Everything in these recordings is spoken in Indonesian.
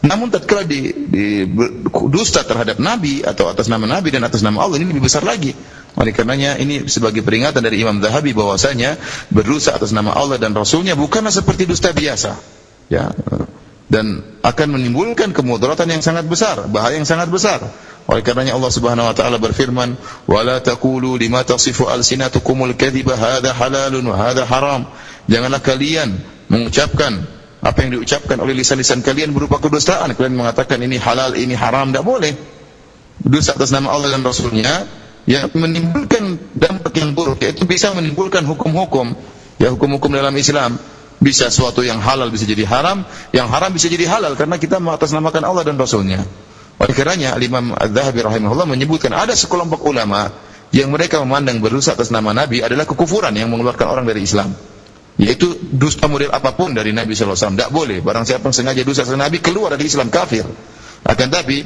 Namun tatkala dusta terhadap Nabi atau atas nama Nabi dan atas nama Allah, ini lebih besar lagi. Oleh karenanya ini sebagai peringatan dari Imam Zahabi bahwasanya berdusta atas nama Allah dan Rasulnya bukanlah seperti dusta biasa, ya, dan akan menimbulkan kemudaratan yang sangat besar, bahaya yang sangat besar. Oleh karenanya Allah Subhanahu wa taala berfirman, "Wala taqulu lima tasifu alsinatukumul kadhiba hadza halalun wa hadza haram." Janganlah kalian mengucapkan apa yang diucapkan oleh lisan-lisan kalian berupa kedustaan. Kalian mengatakan ini halal, ini haram, tidak boleh. Dusta atas nama Allah dan Rasulnya yang menimbulkan dampak yang buruk, yaitu bisa menimbulkan hukum-hukum, ya, hukum-hukum dalam Islam. Bisa suatu yang halal bisa jadi haram, yang haram bisa jadi halal karena kita mengatasnamakan Allah dan Rasulnya. Oleh karenanya Imam Az-Zahabi rahimahullah menyebutkan ada sekelompok ulama yang mereka memandang berdusta atas nama Nabi adalah kekufuran yang mengeluarkan orang dari Islam. Yaitu dusta model apapun dari Nabi SAW tidak boleh. Barang siapa yang sengaja dusta atas Nabi keluar dari Islam, kafir. Akan tapi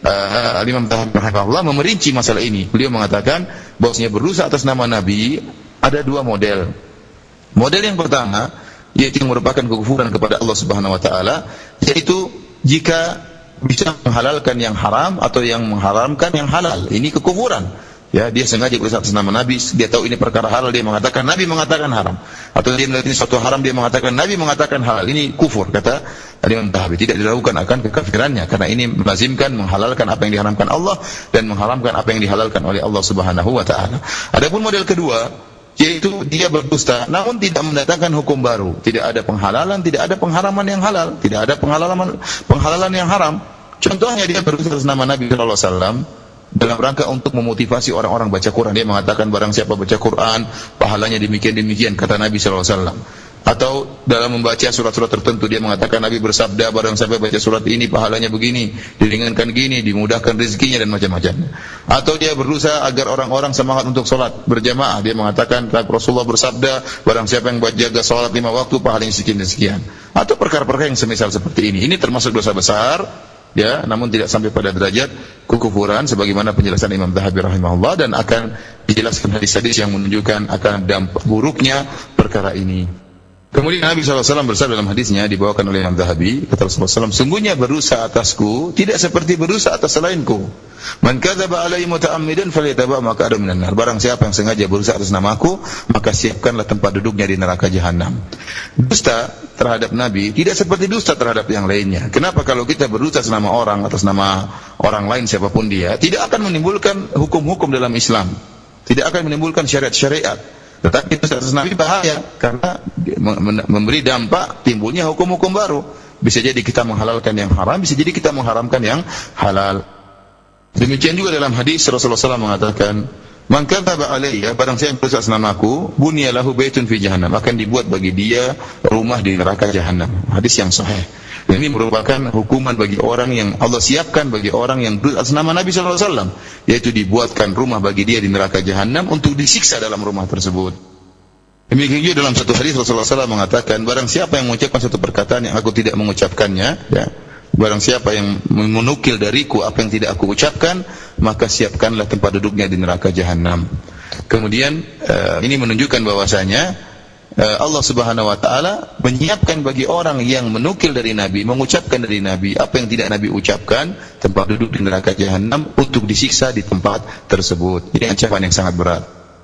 Imam Az-Zahabi rahimahullah memerinci masalah ini. Beliau mengatakan bahwasanya berdusta atas nama Nabi ada dua model. Model yang pertama yaitu yang merupakan kekufuran kepada Allah Subhanahu wa taala, yaitu jika bisa menghalalkan yang haram atau yang mengharamkan yang halal. Ini kekufuran. Ya, dia sengaja berdusta atas nama Nabi, dia tahu ini perkara halal, dia mengatakan Nabi mengatakan haram. Atau dia melihat ini suatu haram, dia mengatakan Nabi mengatakan halal. Ini kufur, kata Imam Zahabi. Tidak diragukan akan kekafirannya karena ini melazimkan menghalalkan apa yang diharamkan Allah dan mengharamkan apa yang dihalalkan oleh Allah Subhanahu wa taala. Adapun model kedua, yaitu dia berdusta namun tidak mendatangkan hukum baru. Tidak ada penghalalan, tidak ada pengharaman yang halal, tidak ada penghalalan yang haram. Contohnya dia berdusta atas nama Nabi sallallahu alaihi wasallam dalam rangka untuk memotivasi orang-orang baca Quran. Dia mengatakan barang siapa baca Quran pahalanya demikian-demikian, kata Nabi sallallahu alaihi wasallam. Atau dalam membaca surat-surat tertentu dia mengatakan Nabi bersabda barang siapa baca surat ini pahalanya begini, diringankan gini, dimudahkan rezekinya dan macam-macam. Atau dia berusaha agar orang-orang semangat untuk salat berjamaah. Dia mengatakan Rasulullah bersabda barang siapa yang jaga salat 5 waktu pahalanya sekian dan sekian. Atau perkara-perkara yang semisal seperti ini. Ini termasuk dosa besar, ya, namun tidak sampai pada derajat kekufuran sebagaimana penjelasan Imam Zahabi rahimahullah, dan akan dijelaskan hadis-hadis yang menunjukkan akan dampak buruknya perkara ini. Kemudian Nabi SAW bersabda dalam hadisnya dibawakan oleh Imam Zahabi, kata Rasulullah SAW, sungguhnya berdosa atasku tidak seperti berdosa atas selainku. Man kadzaba alaihi muta'ammidan falyataba' maq'adahu minan nar. Barang siapa yang sengaja berdosa atas namaku, maka siapkanlah tempat duduknya di neraka jahanam. Dusta terhadap Nabi tidak seperti dusta terhadap yang lainnya. Kenapa? Kalau kita berdusta atas nama orang, atas nama orang lain siapapun dia, tidak akan menimbulkan hukum-hukum dalam Islam. Tidak akan menimbulkan syariat-syariat. Tetapi itu atas Nabi bahaya karena memberi dampak timbulnya hukum-hukum baru. Bisa jadi kita menghalalkan yang haram, bisa jadi kita mengharamkan yang halal. Demikian juga dalam hadis Rasulullah SAW mengatakan, "Man kadzaba alayya," barang siapa yang berdusta atas namaku, "bunya lahu baitun fi jahannam," akan dibuat bagi dia rumah di neraka jahanam. Hadis yang sahih. Dan ini merupakan hukuman bagi orang yang Allah siapkan bagi orang yang berdusta atas nama Nabi sallallahu alaihi wasallam, yaitu dibuatkan rumah bagi dia di neraka jahanam untuk disiksa dalam rumah tersebut. Demikian juga dalam satu hadis Rasulullah SAW mengatakan, barang siapa yang mengucapkan satu perkataan yang aku tidak mengucapkannya, ya, barang siapa yang menukil dariku apa yang tidak aku ucapkan, maka siapkanlah tempat duduknya di neraka jahanam. Kemudian ini menunjukkan bahwasanya Allah Subhanahu wa taala menyiapkan bagi orang yang menukil dari Nabi, mengucapkan dari Nabi apa yang tidak Nabi ucapkan, tempat duduk di neraka jahanam untuk disiksa di tempat tersebut. Ini ancaman yang sangat berat.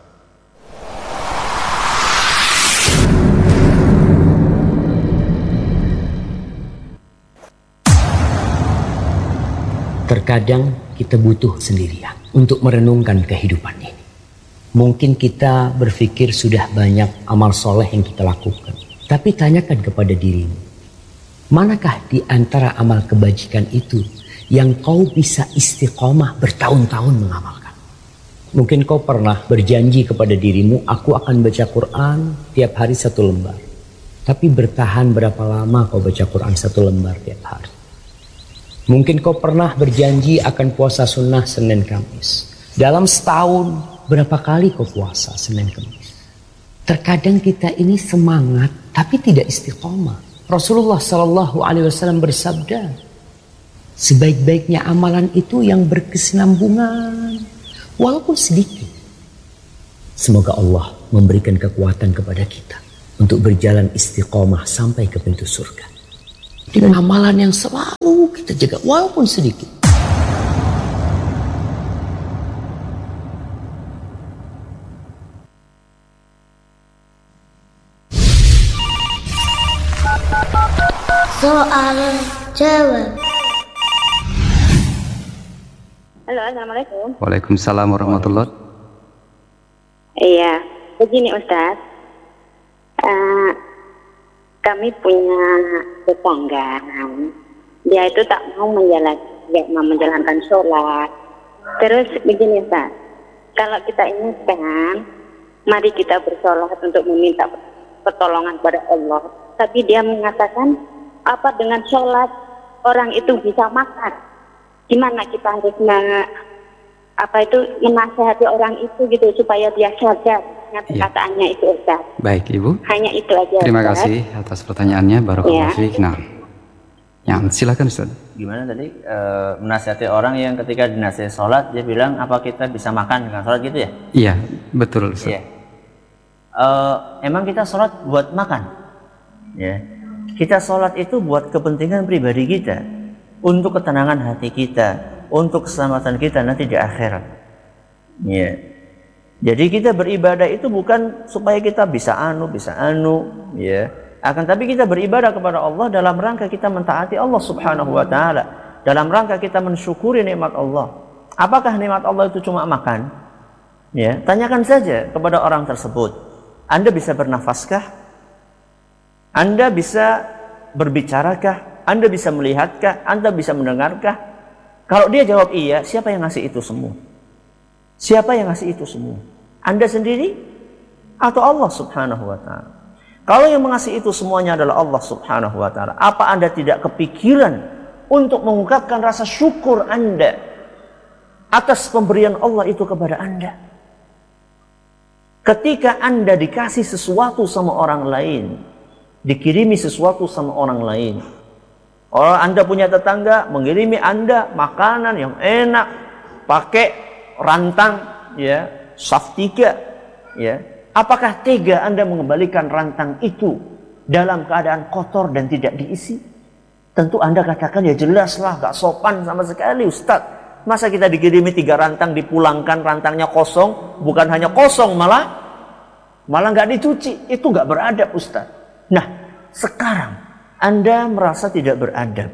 Terkadang kita butuh sendirian untuk merenungkan kehidupan ini. Mungkin kita berpikir sudah banyak amal soleh yang kita lakukan. Tapi tanyakan kepada dirimu, manakah di antara amal kebajikan itu yang kau bisa istiqomah bertahun-tahun mengamalkan? Mungkin kau pernah berjanji kepada dirimu, aku akan baca Quran tiap hari 1 lembar. Tapi bertahan berapa lama kau baca Quran 1 lembar tiap hari? Mungkin kau pernah berjanji akan puasa sunnah Senin Kamis. Dalam setahun berapa kali kau puasa Senin Kamis? Terkadang kita ini semangat tapi tidak istiqomah. Rasulullah Shallallahu Alaihi Wasallam bersabda, sebaik-baiknya amalan itu yang berkesinambungan, walaupun sedikit. Semoga Allah memberikan kekuatan kepada kita untuk berjalan istiqomah sampai ke pintu surga. dengan amalan yang selalu kita jaga walaupun sedikit. Soal jawab. Halo, assalamualaikum. Waalaikumsalam warahmatullahi. Iya, begini Ustaz. Kami punya tetangga. Dia itu tak mau menjalankan sholat. Terus begini Ustaz. Kalau kita ingatkan, mari kita bersolat untuk meminta pertolongan kepada Allah. Tapi dia mengatakan, apa dengan sholat orang itu bisa makan? Gimana kita harus menasihati orang itu gitu supaya dia sadar perkataannya itu Ustaz. Baik Ibu. Hanya itu aja. Terima Ustaz. kasih atas pertanyaannya. Barakallahu fiik. Nah, yang silakan Ustaz. Gimana tadi menasihati orang yang ketika dinasihati sholat dia bilang apa kita bisa makan dengan sholat gitu ya? Iya, betul Ustaz. Iya. Emang kita sholat buat makan? Ya. Kita sholat itu buat kepentingan pribadi kita, untuk ketenangan hati kita, untuk keselamatan kita nanti di akhirat. Ya. Jadi kita beribadah itu bukan supaya kita bisa ya. Akan tapi kita beribadah kepada Allah dalam rangka kita mentaati Allah Subhanahu wa taala, dalam rangka kita mensyukuri nikmat Allah. Apakah nikmat Allah itu cuma makan? Ya, tanyakan saja kepada orang tersebut. Anda bisa bernafaskah? Anda bisa berbicarakah? Anda bisa melihatkah? Anda bisa mendengarkah? Kalau dia jawab iya, siapa yang ngasih itu semua? Siapa yang ngasih itu semua? Anda sendiri atau Allah Subhanahu wa taala? Kalau yang mengasih itu semuanya adalah Allah Subhanahu wa taala, apa Anda tidak kepikiran untuk mengungkapkan rasa syukur Anda atas pemberian Allah itu kepada Anda? Ketika Anda dikasih sesuatu sama orang lain, dikirimi sesuatu sama orang lain. Anda punya tetangga mengirimi Anda makanan yang enak, pakai rantang, ya, saf 3, ya. Apakah tega Anda mengembalikan rantang itu dalam keadaan kotor dan tidak diisi? Tentu Anda katakan ya jelaslah, gak sopan sama sekali Ustaz. Masa kita dikirimi 3 rantang dipulangkan rantangnya kosong, bukan hanya kosong malah gak dicuci, itu gak beradab Ustaz. Nah, sekarang Anda merasa tidak beradab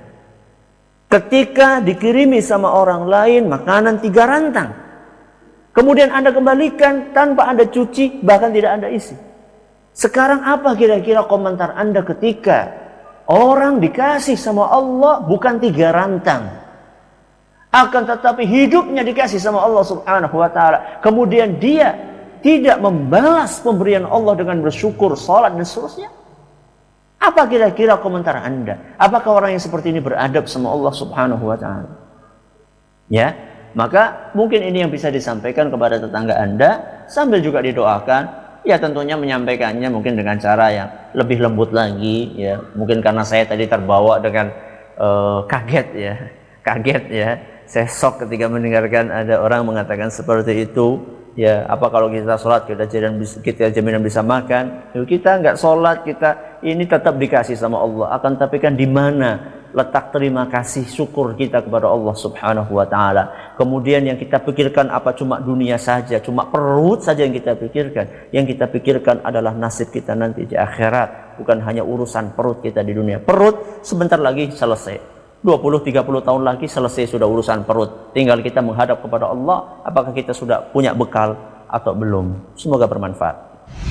ketika dikirimi sama orang lain makanan 3 rantang, kemudian Anda kembalikan tanpa Anda cuci, bahkan tidak Anda isi. Sekarang apa kira-kira komentar Anda ketika orang dikasih sama Allah bukan 3 rantang, akan tetapi hidupnya dikasih sama Allah Subhanahu wa taala, kemudian dia tidak membalas pemberian Allah dengan bersyukur, salat dan seterusnya? Apa kira-kira komentar Anda? Apakah orang yang seperti ini beradab sama Allah Subhanahu wa taala? Ya, maka mungkin ini yang bisa disampaikan kepada tetangga Anda sambil juga didoakan. Ya, tentunya menyampaikannya mungkin dengan cara yang lebih lembut lagi, ya. Mungkin karena saya tadi terbawa dengan kaget ya. Saya shock ketika mendengarkan ada orang mengatakan seperti itu. Ya, apa kalau kita sholat kita jaminan bisa makan? Kita nggak sholat, kita ini tetap dikasih sama Allah. Akan tapi kan di mana letak terima kasih syukur kita kepada Allah Subhanahu wa taala? Kemudian yang kita pikirkan apa cuma dunia saja, cuma perut saja yang kita pikirkan. Yang kita pikirkan adalah nasib kita nanti di akhirat, bukan hanya urusan perut kita di dunia. Perut sebentar lagi selesai. 20-30 tahun lagi selesai sudah urusan perut. Tinggal kita menghadap kepada Allah, apakah kita sudah punya bekal atau belum. Semoga bermanfaat.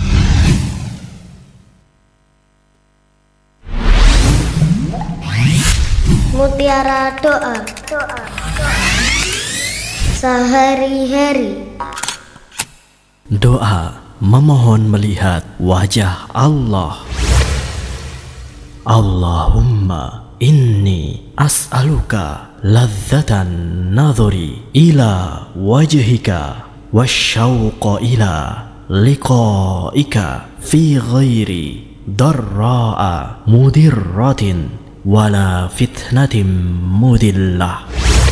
Mutiara doa. Sehari-hari. Doa memohon melihat wajah Allah. Allahumma inni as'aluka ladzatan nadhuri ila wajhika wasyauqa ila liqa'ika fi ghairi darra'a mudirratin wala fitnatin mudillah.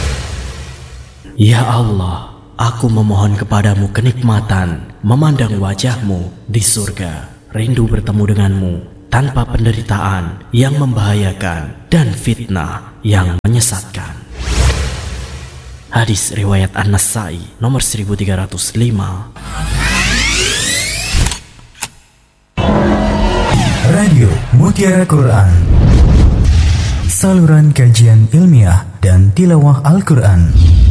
Ya Allah, aku memohon kepadamu kenikmatan memandang wajahmu di surga, rindu bertemu denganmu tanpa penderitaan yang membahayakan dan fitnah yang menyesatkan. Hadis riwayat An-Nasa'i nomor 1305. Radio Mutiara Quran, saluran kajian ilmiah dan tilawah Al-Quran.